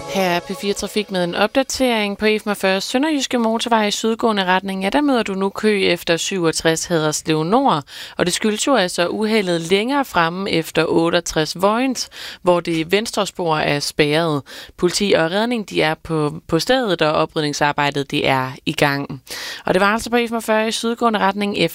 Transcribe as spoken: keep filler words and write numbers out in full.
Her er P fire Trafik med en opdatering på E femogfyrre Sønderjyske Motorvej i sydgående retning. Ja, der møder du nu kø efter syvogtres Haderslev Nord, og det skyldes jo altså uheldet længere fremme efter otteogtres Vojens, hvor det venstre spor er spærret. Politi og redning de er på, på stedet, og oprydningsarbejdet det er i gang. Og det var altså på E femogfyrre i sydgående retning efter